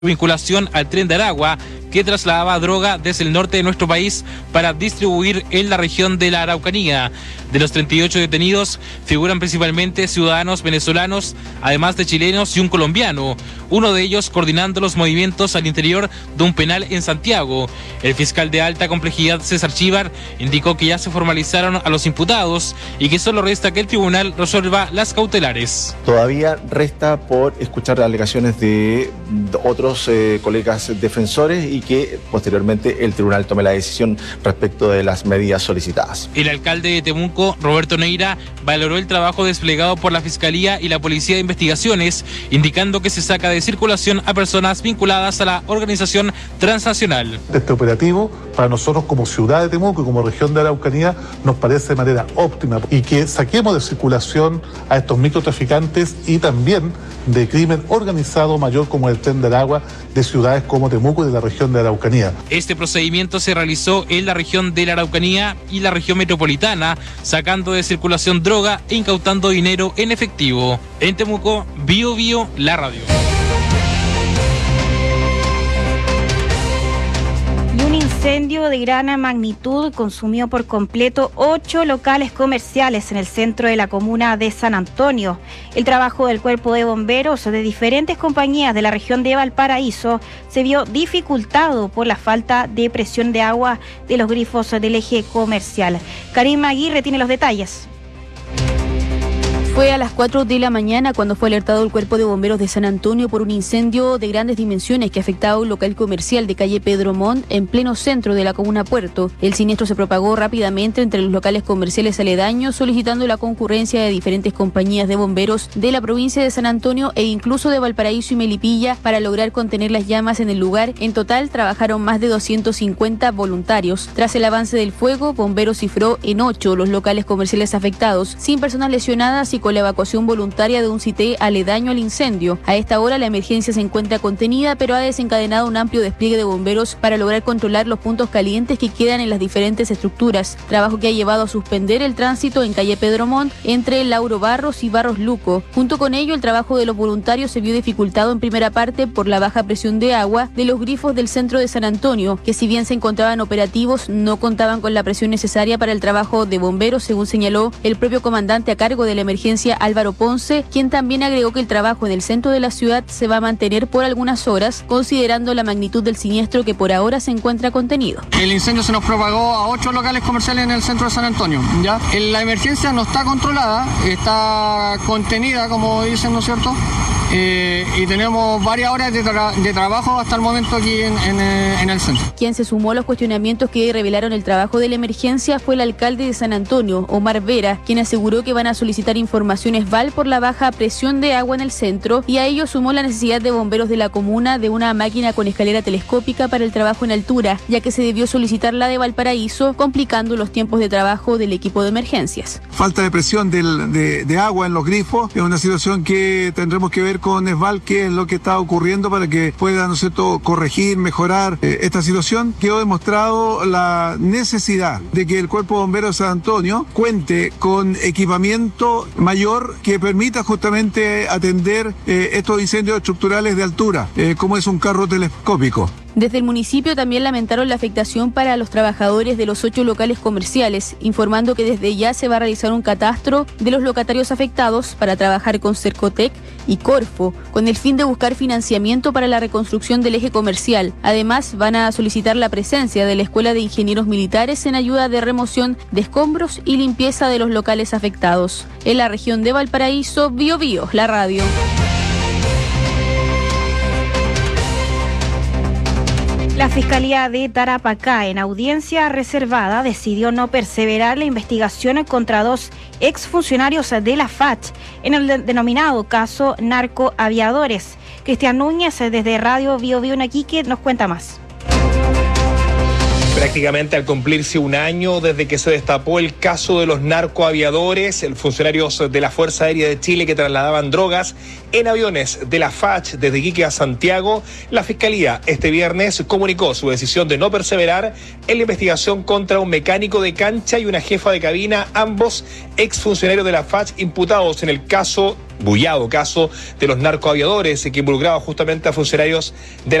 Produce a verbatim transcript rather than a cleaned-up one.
vinculación al Tren de Aragua, que trasladaba droga desde el norte de nuestro país para distribuir en la región de la Araucanía. De los treinta y ocho detenidos figuran principalmente ciudadanos venezolanos, además de chilenos y un colombiano, uno de ellos coordinando los movimientos al interior de un penal en Santiago. El fiscal de alta complejidad César Chíbar indicó que ya se formalizaron a los imputados y que solo resta que el tribunal resuelva las cautelares. Todavía resta por escuchar alegaciones de otros eh, colegas defensores y que posteriormente el tribunal tome la decisión respecto de las medidas solicitadas. El alcalde de Temuco, Roberto Neira, valoró el trabajo desplegado por la Fiscalía y la Policía de Investigaciones, indicando que se saca de circulación a personas vinculadas a la organización transnacional. Este operativo, para nosotros como ciudad de Temuco y como región de Araucanía, nos parece de manera óptima, y que saquemos de circulación a estos microtraficantes y también de crimen organizado mayor como el Tren de Aragua de ciudades como Temuco y de la región de Araucanía. Este procedimiento se realizó en la región de la Araucanía y la región metropolitana, sacando de circulación droga e incautando dinero en efectivo. En Temuco, Bio Bio, la radio. Un incendio de gran magnitud consumió por completo ocho locales comerciales en el centro de la comuna de San Antonio. El trabajo del cuerpo de bomberos de diferentes compañías de la región de Valparaíso se vio dificultado por la falta de presión de agua de los grifos del eje comercial. Karim Aguirre tiene los detalles. Fue a las cuatro de la mañana cuando fue alertado el Cuerpo de Bomberos de San Antonio por un incendio de grandes dimensiones que afectaba a un local comercial de calle Pedro Montt en pleno centro de la comuna Puerto. El siniestro se propagó rápidamente entre los locales comerciales aledaños, solicitando la concurrencia de diferentes compañías de bomberos de la provincia de San Antonio e incluso de Valparaíso y Melipilla para lograr contener las llamas en el lugar. En total trabajaron más de doscientos cincuenta voluntarios. Tras el avance del fuego, bomberos cifró en ocho los locales comerciales afectados, sin personas lesionadas y con la evacuación voluntaria de un sitio aledaño al incendio. A esta hora la emergencia se encuentra contenida, pero ha desencadenado un amplio despliegue de bomberos para lograr controlar los puntos calientes que quedan en las diferentes estructuras, trabajo que ha llevado a suspender el tránsito en calle Pedro Montt entre Lauro Barros y Barros Luco. Junto con ello, el trabajo de los voluntarios se vio dificultado en primera parte por la baja presión de agua de los grifos del centro de San Antonio, que si bien se encontraban operativos, no contaban con la presión necesaria para el trabajo de bomberos, según señaló el propio comandante a cargo de la emergencia, Álvaro Ponce, quien también agregó que el trabajo en el centro de la ciudad se va a mantener por algunas horas, considerando la magnitud del siniestro que por ahora se encuentra contenido. El incendio se nos propagó a ocho locales comerciales en el centro de San Antonio. ¿Ya? La emergencia no está controlada, está contenida, como dicen, ¿no es cierto? Eh, y tenemos varias horas de, tra- de trabajo hasta el momento aquí en, en, en el centro. Quien se sumó a los cuestionamientos que revelaron el trabajo de la emergencia fue el alcalde de San Antonio, Omar Vera, quien aseguró que van a solicitar informaciones V A L por la baja presión de agua en el centro, y a ello sumó la necesidad de bomberos de la comuna de una máquina con escalera telescópica para el trabajo en altura, ya que se debió solicitar la de Valparaíso, complicando los tiempos de trabajo del equipo de emergencias. Falta de presión del, de, de agua en los grifos es una situación que tendremos que ver con ESVAL qué es lo que está ocurriendo para que pueda, ¿no es cierto?, corregir, mejorar eh, esta situación. Quedó demostrado la necesidad de que el Cuerpo de Bomberos de San Antonio cuente con equipamiento mayor que permita justamente atender eh, estos incendios estructurales de altura, eh, como es un carro telescópico. Desde el municipio también lamentaron la afectación para los trabajadores de los ocho locales comerciales, informando que desde ya se va a realizar un catastro de los locatarios afectados para trabajar con Cercotec y Corfo, con el fin de buscar financiamiento para la reconstrucción del eje comercial. Además, van a solicitar la presencia de la Escuela de Ingenieros Militares en ayuda de remoción de escombros y limpieza de los locales afectados. En la región de Valparaíso, Bio Bio, la radio. La Fiscalía de Tarapacá, en audiencia reservada, decidió no perseverar la investigación contra dos exfuncionarios de la F A C en el denominado caso Narcoaviadores. Cristian Núñez, desde Radio Bio Bio en Iquique, nos cuenta más. Prácticamente al cumplirse un año desde que se destapó el caso de los narcoaviadores, el funcionarios de la Fuerza Aérea de Chile que trasladaban drogas en aviones de la F A C desde Iquique a Santiago, la Fiscalía este viernes comunicó su decisión de no perseverar en la investigación contra un mecánico de cancha y una jefa de cabina, ambos exfuncionarios de la F A C imputados en el caso, bullado caso, de los narcoaviadores que involucraba justamente a funcionarios de la